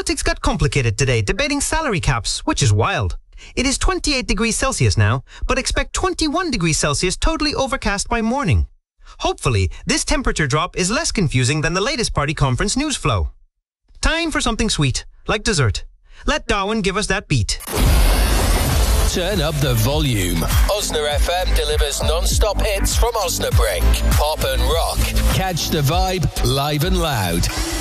Politics got complicated today, debating salary caps, which is wild. It is 28 degrees Celsius now, but expect 21 degrees Celsius totally overcast by morning. Hopefully, this temperature drop is less confusing than the latest party conference news flow. Time for something sweet, like dessert. Let Darwin give us that beat. Turn up the volume. Osna FM delivers non-stop hits from Osnabrück. Pop and rock. Catch the vibe live and loud.